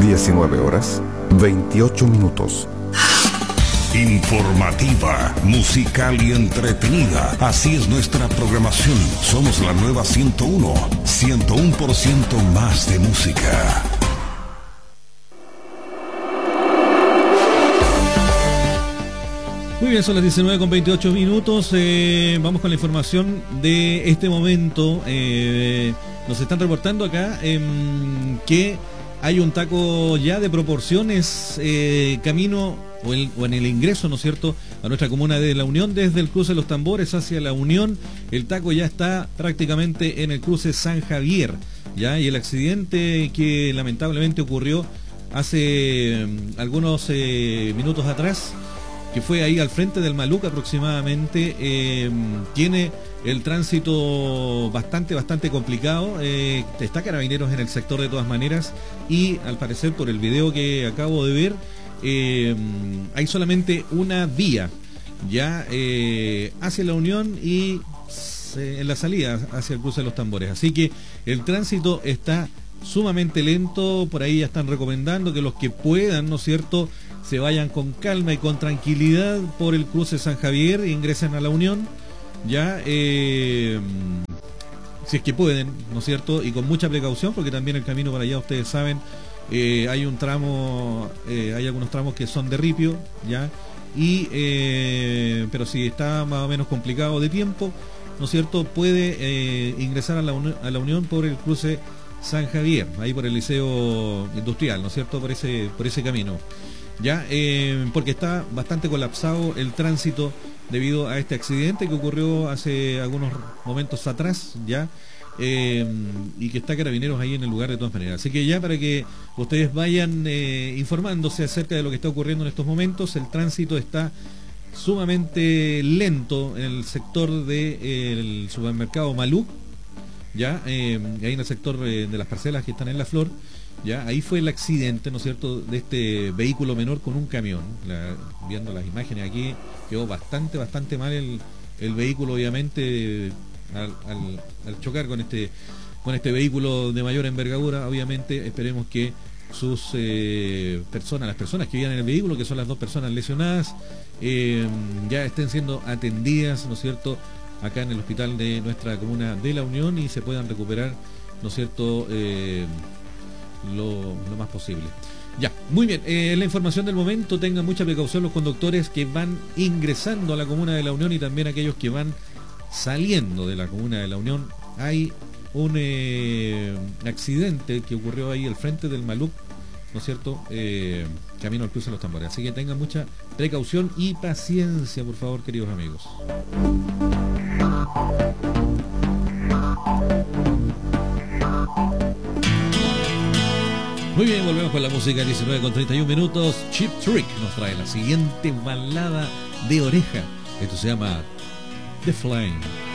19 horas, 28 minutos. Informativa, musical y entretenida. Así es nuestra programación. Somos la nueva 101. 101% más de música. Muy bien, son las 19:28 minutos. Vamos con la información de este momento. Nos están reportando acá que hay un taco ya de proporciones camino o en el ingreso, ¿no es cierto?, a nuestra comuna de La Unión, desde el cruce de Los Tambores hacia La Unión. El taco ya está prácticamente en el cruce San Javier, ¿ya? Y el accidente que lamentablemente ocurrió hace algunos minutos atrás, que fue ahí al frente del Maluc aproximadamente, tiene el tránsito bastante complicado. Está Carabineros en el sector de todas maneras, y al parecer, por el video que acabo de ver, hay solamente una vía ya hacia La Unión y en la salida hacia el cruce de Los Tambores. Así que el tránsito está sumamente lento. Por ahí ya están recomendando que los que puedan, ¿no es cierto?, se vayan con calma y con tranquilidad por el cruce San Javier e ingresen a La Unión, ya, si es que pueden, ¿no es cierto?, y con mucha precaución, porque también el camino para allá, ustedes saben, hay un tramo, hay algunos tramos que son de ripio, ya, y pero si está más o menos complicado de tiempo, ¿no es cierto?, puede ingresar a la Unión por el cruce San Javier, ahí por el Liceo Industrial, ¿no es cierto?, por ese camino. Ya, porque está bastante colapsado el tránsito debido a este accidente que ocurrió hace algunos momentos atrás, ya, y que está Carabineros ahí en el lugar de todas maneras. Así que ya, para que ustedes vayan informándose acerca de lo que está ocurriendo en estos momentos, el tránsito está sumamente lento en el sector del supermercado Maluc, ya, ahí en el sector de las parcelas que están en La Flor. Ya, ahí fue el accidente, ¿no es cierto?, de este vehículo menor con un camión. Viendo las imágenes aquí, quedó bastante mal el vehículo, obviamente, al chocar con este vehículo de mayor envergadura. Obviamente, esperemos que sus las personas que vivían en el vehículo, que son las dos personas lesionadas, ya estén siendo atendidas, ¿no es cierto?, acá en el hospital de nuestra comuna de La Unión, y se puedan recuperar, ¿no es cierto?, lo más posible. Ya, muy bien, la información del momento. Tengan mucha precaución los conductores que van ingresando a la comuna de La Unión y también aquellos que van saliendo de la comuna de La Unión. Hay un accidente que ocurrió ahí al frente del Maluc, ¿no es cierto?, camino al cruce de Los Tambores. Así que tengan mucha precaución y paciencia, por favor, queridos amigos. Muy bien, volvemos con la música. 19:31 minutos. Cheap Trick nos trae la siguiente balada de oreja. Esto se llama The Flame.